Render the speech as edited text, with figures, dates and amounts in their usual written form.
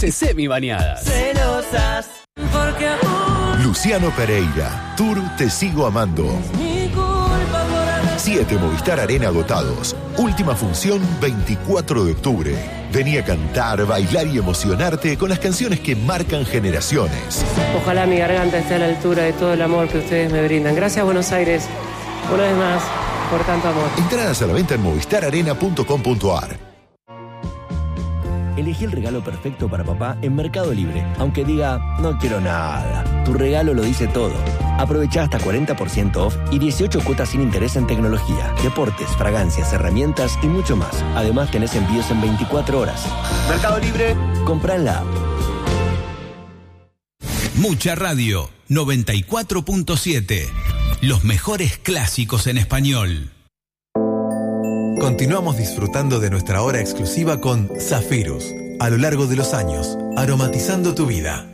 Semibañadas. Celosas, porque Luciano Pereira, Tour Te Sigo Amando. mi culpa por haber... 7 Movistar Arena agotados. Última función 24 de octubre. Vení a cantar, bailar y emocionarte con las canciones que marcan generaciones. Ojalá mi garganta esté a la altura de todo el amor que ustedes me brindan. Gracias, Buenos Aires, una vez más, por tanto amor. Entradas a la venta en movistararena.com.ar. Elegí el regalo perfecto para papá en Mercado Libre, aunque diga, no quiero nada. Tu regalo lo dice todo. Aprovecha hasta 40% off y 18 cuotas sin interés en tecnología, deportes, fragancias, herramientas y mucho más. Además tenés envíos en 24 horas. Mercado Libre, comprá en la app. Mucha Radio, 94.7. Los mejores clásicos en español. Continuamos disfrutando de nuestra hora exclusiva con Zafirus. A lo largo de los años, aromatizando tu vida.